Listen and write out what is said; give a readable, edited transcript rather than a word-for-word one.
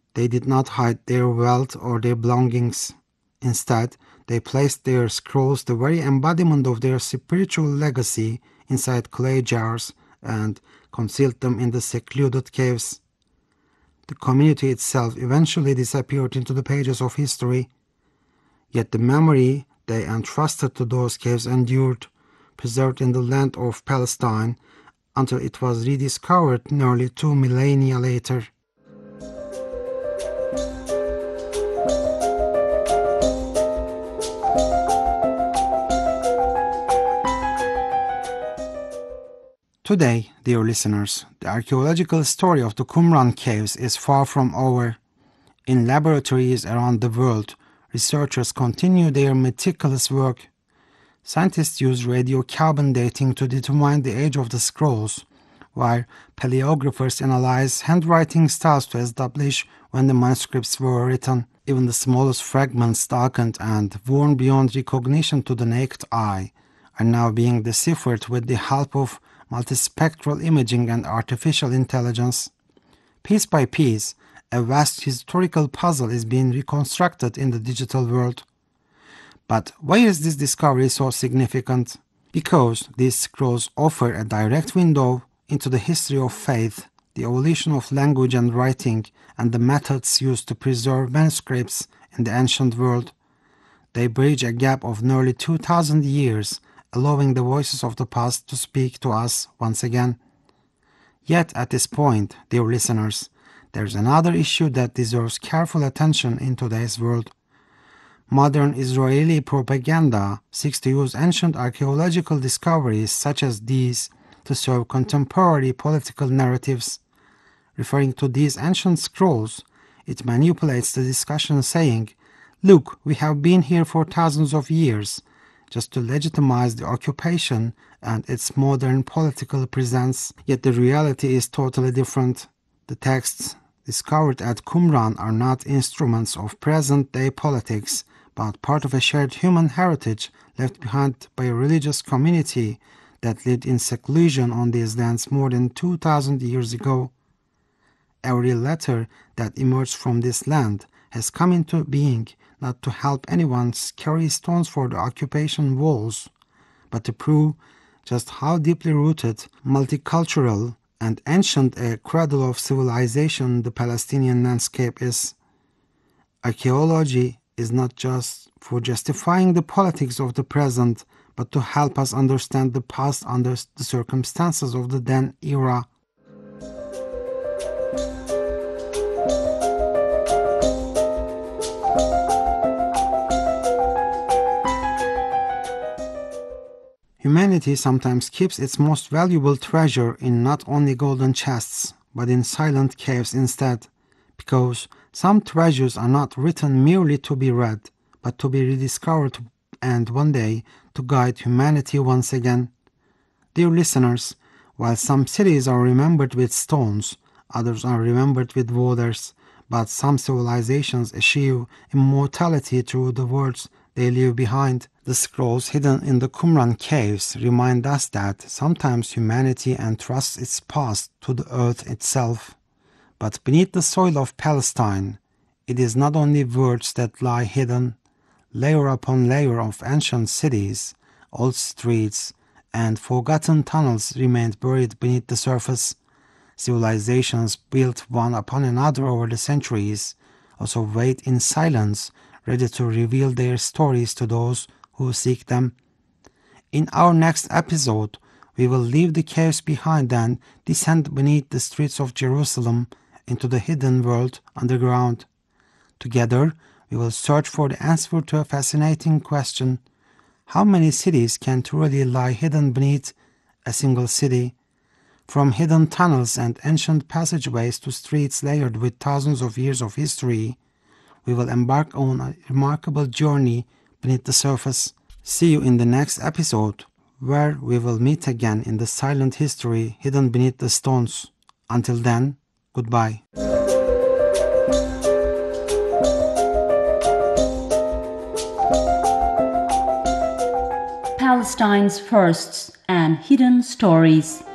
They did not hide their wealth or their belongings. Instead, they placed their scrolls, the very embodiment of their spiritual legacy, inside clay jars and concealed them in the secluded caves. The community itself eventually disappeared into the pages of history, yet the memory they entrusted to those caves endured, preserved in the land of Palestine, until it was rediscovered nearly 2 millennia later. Today, dear listeners, the archaeological story of the Qumran caves is far from over. In laboratories around the world, researchers continue their meticulous work. Scientists use radiocarbon dating to determine the age of the scrolls, while paleographers analyze handwriting styles to establish when the manuscripts were written. Even the smallest fragments darkened and worn beyond recognition to the naked eye are now being deciphered with the help of multispectral imaging and artificial intelligence. Piece by piece, a vast historical puzzle is being reconstructed in the digital world. But why is this discovery so significant? Because these scrolls offer a direct window into the history of faith, the evolution of language and writing, and the methods used to preserve manuscripts in the ancient world. They bridge a gap of nearly 2,000 years, allowing the voices of the past to speak to us once again. Yet at this point, dear listeners, there's another issue that deserves careful attention in today's world. Modern Israeli propaganda seeks to use ancient archaeological discoveries such as these to serve contemporary political narratives. Referring to these ancient scrolls, it manipulates the discussion saying, "Look, we have been here for thousands of years," just to legitimize the occupation and its modern political presence. Yet the reality is totally different. The texts discovered at Qumran are not instruments of present-day politics, but part of a shared human heritage left behind by a religious community that lived in seclusion on these lands more than 2,000 years ago. Every letter that emerged from this land has come into being not to help anyone carry stones for the occupation walls, but to prove just how deeply rooted, multicultural, and ancient a cradle of civilization the Palestinian landscape is. Archaeology is not just for justifying the politics of the present, but to help us understand the past under the circumstances of the then era. Humanity sometimes keeps its most valuable treasure in not only golden chests, but in silent caves instead, because some treasures are not written merely to be read, but to be rediscovered and one day to guide humanity once again. Dear listeners, while some cities are remembered with stones, others are remembered with waters, but some civilizations achieve immortality through the words they leave behind. The scrolls hidden in the Qumran caves remind us that sometimes humanity entrusts its past to the earth itself. But beneath the soil of Palestine, it is not only words that lie hidden. Layer upon layer of ancient cities, old streets, and forgotten tunnels remained buried beneath the surface. Civilizations built one upon another over the centuries also wait in silence, ready to reveal their stories to those who seek them. In our next episode, we will leave the caves behind and descend beneath the streets of Jerusalem into the hidden world underground. Together, we will search for the answer to a fascinating question: how many cities can truly lie hidden beneath a single city? From hidden tunnels and ancient passageways to streets layered with thousands of years of history, we will embark on a remarkable journey beneath the surface. See you in the next episode, where we will meet again in the silent history hidden beneath the stones. Until then, goodbye. Palestine's Firsts and Hidden Stories.